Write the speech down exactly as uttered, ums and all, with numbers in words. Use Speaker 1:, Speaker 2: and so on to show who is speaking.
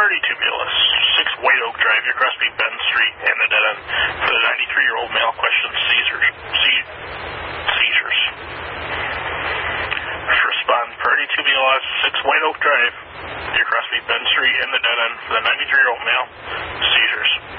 Speaker 1: Purdy Tubulus, six White Oak Drive, near Crosby Bend Street, and the dead end. For the ninety-three-year-old male, questions seizures. Se- seizures. Respond, Purdy Tubulus, six White Oak Drive, near Crosby Bend Street, and the dead end. For the ninety-three-year-old male, seizures.